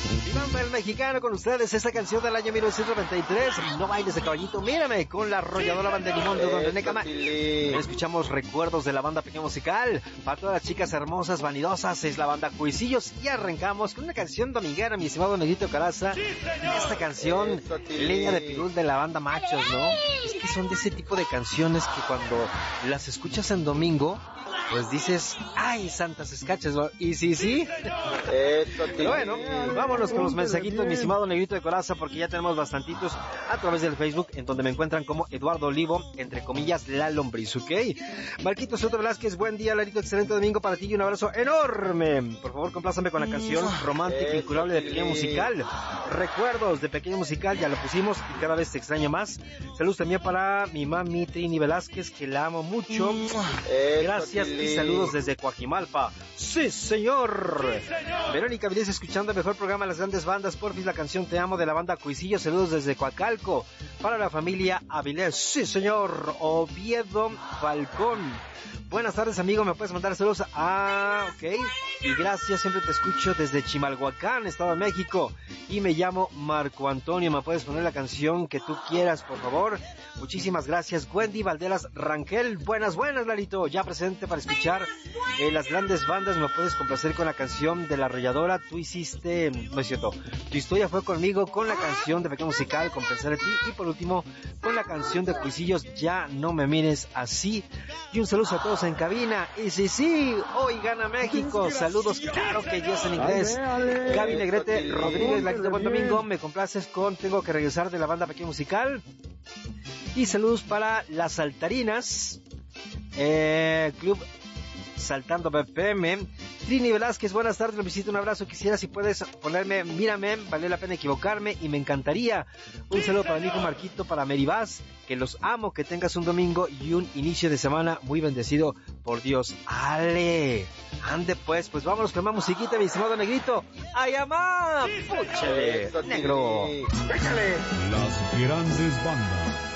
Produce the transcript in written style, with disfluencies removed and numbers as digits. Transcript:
Bamba el Mexicano con ustedes, esta canción del año 1993, No bailes de caballito, mírame, con la arrolladora banda de Limón de Don René Cama. Escuchamos recuerdos de la banda Pequeño Musical, para todas las chicas hermosas, vanidosas, es la banda Cuisillos, y arrancamos con una canción dominguera, mi estimado Negrito Caraza. Esta canción, Leña de Pirul de la banda Machos, ¿no? Es que son de ese tipo de canciones que cuando las escuchas en domingo, pues dices, ay, santas escachas, ¿no? Y sí. Pero bueno, vámonos con los mensajitos, mi estimado Negrito de Coraza, porque ya tenemos bastantitos a través del Facebook, en donde me encuentran como Eduardo Olivo, entre comillas, La Lombriz, ¿ok? Marquito Soto Velázquez, buen día, Larito, excelente domingo para ti y un abrazo enorme. Por favor, complázame con la canción romántica incurable de Pequeño Musical. Recuerdos de Pequeño Musical, ya lo pusimos y cada vez te extraño más. Saludos también para mi mami Trini Velázquez, que la amo mucho. Gracias y saludos desde Coajimalpa. ¡Sí, señor! Verónica Vilés escuchando el mejor programa de las grandes bandas, porfis, la canción Te Amo de la banda Cuisillo. Saludos desde Coacalco para la familia Avilés. ¡Sí, señor! Oviedo Falcón. Buenas tardes, amigo, me puedes mandar saludos. Ok. Y gracias, siempre te escucho desde Chimalhuacán, Estado de México. Y me llamo Marco Antonio, me puedes poner la canción que tú quieras, por favor. Muchísimas gracias, Wendy Valderas Rangel. Buenas, Larito, ya presente para escuchar las grandes bandas. Me puedes complacer con la canción de La Arrolladora. Tú hiciste, no es cierto, Tu Historia Fue Conmigo, con la canción de Pequeño Musical, Con Pensar en Ti. Y por último, con la canción de Cuisillos, Ya No Me Mires Así. Y un saludo a todos en cabina. Y sí, hoy gana México. Saludos, claro que ya es en inglés. Gaby Negrete Rodríguez, la de Buen Domingo, me complaces con Tengo que Regresar de la banda Pequeño Musical. Y saludos para las saltarinas, Club Saltando BPM. Trini Velázquez, buenas tardes, lo visito, un abrazo. Quisiera si puedes ponerme Mírame, vale la pena equivocarme y me encantaría. Un saludo para mi hijo Marquito, para Meribás, que los amo, que tengas un domingo y un inicio de semana muy bendecido por Dios. Ale, ande pues vámonos con más musiquita, mi estimado Negrito. ¡Ay, amá! ¡Púchale, negro! ¡Péchale! Las grandes bandas.